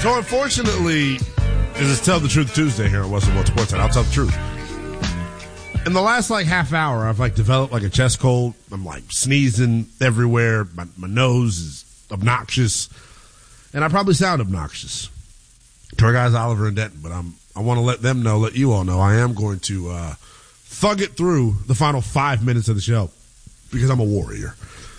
So unfortunately, this is Tell the Truth Tuesday here on Westwood One Sports. I'll tell the truth. In the last half hour, I've developed a chest cold. I'm sneezing everywhere. My nose is obnoxious, and I probably sound obnoxious to our guys Oliver and Denton. But I want to let you all know, I am going to thug it through the final 5 minutes of the show because I'm a warrior.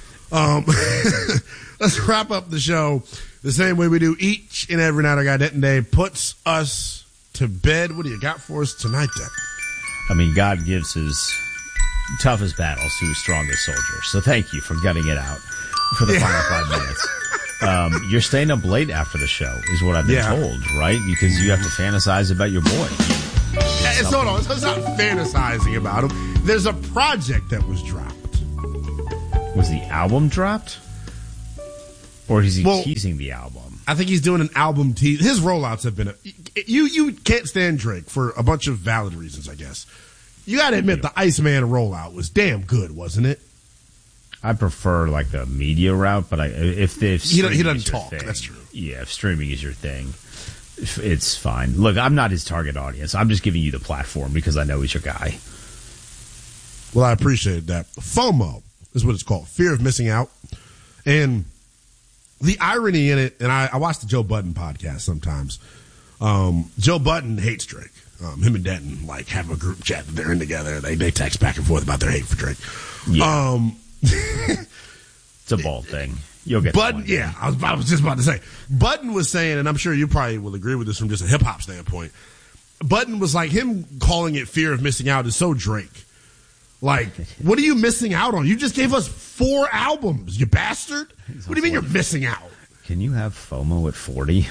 Let's wrap up the show the same way we do each and every night. Our guy Denton Day puts us to bed. What do you got for us tonight, Denton? God gives his toughest battles to his strongest soldiers. So thank you for gutting it out for the final 5 minutes. You're staying up late after the show, is what I've been told, right? Because you have to fantasize about your boy. Hold on. It's not fantasizing about him. There's a project that was dropped. Was the album dropped? Or is he teasing the album? I think he's doing an album tease. His rollouts have been you can't stand Drake for a bunch of valid reasons, I guess. You got to admit the Iceman rollout was damn good, wasn't it? I prefer the media route, but if he doesn't talk. Thing, that's true. Yeah, if streaming is your thing, it's fine. Look, I'm not his target audience. I'm just giving you the platform because I know he's your guy. Well, I appreciate that. FOMO is what it's called, fear of missing out, and the irony in it, and I watch the Joe Budden podcast sometimes. Joe Budden hates Drake. Him and Denton have a group chat that they're in together. They text back and forth about their hate for Drake. Yeah. It's a bald thing. You'll get Budden. Yeah, I was just about to say. Budden was saying, and I'm sure you probably will agree with this from just a hip hop standpoint. Budden was him calling it fear of missing out is so Drake. What are you missing out on? You just gave us 4 albums, you bastard. What do you mean you're missing out? Can you have FOMO at 40?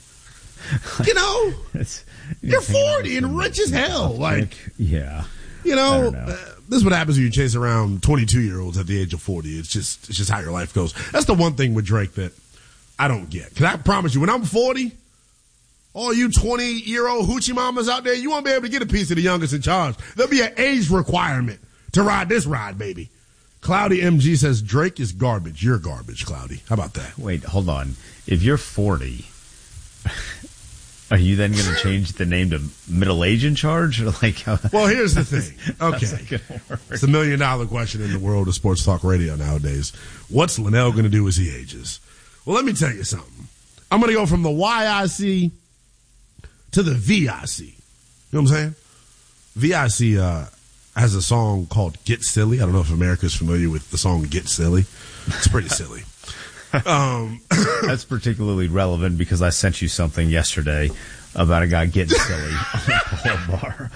You're 40 and rich as hell. Yeah. This is what happens when you chase around 22-year-olds at the age of 40. It's just how your life goes. That's the one thing with Drake that I don't get. Because I promise you, when I'm 40, all you 20-year-old hoochie mamas out there, you won't be able to get a piece of the youngest in charge. There'll be an age requirement to ride this ride, baby. Cloudy MG says, Drake is garbage. You're garbage, Cloudy. How about that? Wait, hold on. If you're 40, are you then going to change the name to middle age in charge? Or well, here's the thing. Okay. It's the $1 million question in the world of sports talk radio nowadays. What's Linnell going to do as he ages? Well, let me tell you something. I'm going to go from the YIC to the VIC. You know what I'm saying? VIC has a song called Get Silly. I don't know if America's familiar with the song Get Silly. It's pretty silly. That's particularly relevant because I sent you something yesterday about a guy getting silly on a pull-up bar.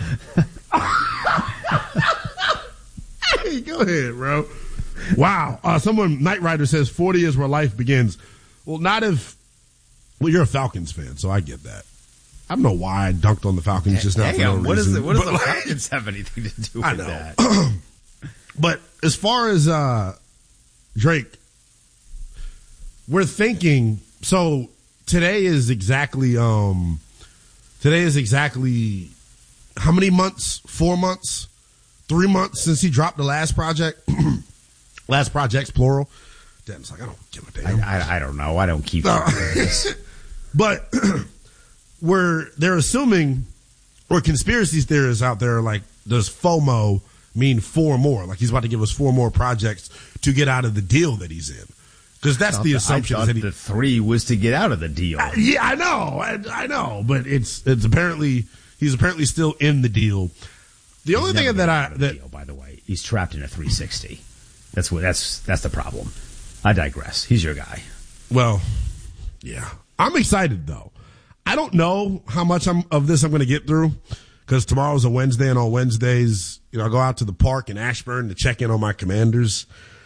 Hey, go ahead, bro. Wow. Knight Rider says 40 is where life begins. Well, you're a Falcons fan, so I get that. I don't know why I dunked on the Falcons just now for no reason. What does the Falcons have anything to do with that? But as far as Drake, we're thinking, so today is exactly how many months? 4 months? 3 months since he dropped the last project? Last projects, plural. Dan's I don't give a damn. I don't know. I don't keep this. But they're assuming, or conspiracy theorists out there does FOMO mean 4 more? He's about to give us 4 more projects to get out of the deal that he's in. Because that's the assumption. I thought the 3 was to get out of the deal. Yeah, I know. But it's apparently, he's apparently still in the deal. The only thing deal, by the way, he's trapped in a 360. That's the problem. I digress. He's your guy. Well, yeah. I'm excited, though. I don't know how much of this I'm going to get through because tomorrow's a Wednesday, and on Wednesdays, I go out to the park in Ashburn to check in on my Commanders.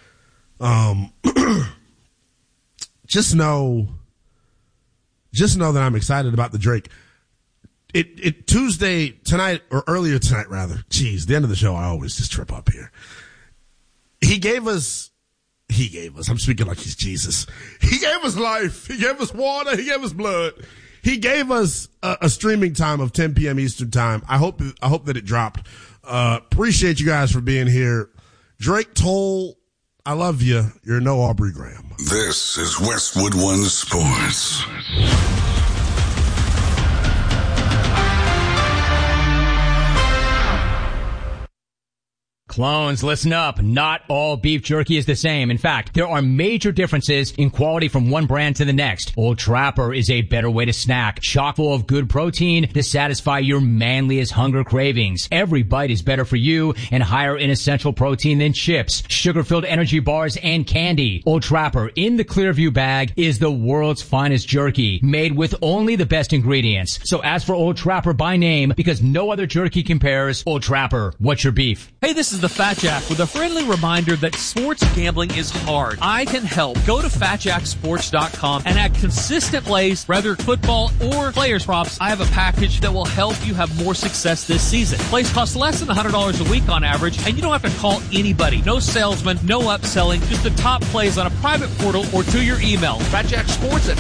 Just know that I'm excited about the Drake. It Tuesday tonight, or earlier tonight rather. Jeez, the end of the show, I always just trip up here. He gave us, I'm speaking like he's Jesus. He gave us life. He gave us water. He gave us blood. He gave us a streaming time of 10 p.m. Eastern time. I hope that it dropped. Appreciate you guys for being here. Drake Toll, I love you. You're no Aubrey Graham. This is Westwood One Sports. Clones, listen up. Not all beef jerky is the same. In fact, there are major differences in quality from one brand to the next. Old Trapper is a better way to snack, chock full of good protein to satisfy your manliest hunger cravings. Every bite is better for you and higher in essential protein than chips, sugar-filled energy bars, and candy. Old Trapper in the Clearview bag is the world's finest jerky, made with only the best ingredients. So ask for Old Trapper by name because no other jerky compares. Old Trapper, what's your beef? Hey, this is the Fat Jack with a friendly reminder that sports gambling is hard. I can help. Go to FatJackSports.com and add consistent plays, whether football or players props. I have a package that will help you have more success this season. Plays cost less than $100 a week on average, and you don't have to call anybody. No salesman, no upselling, just the top plays on a private portal or to your email. FatJack Sports at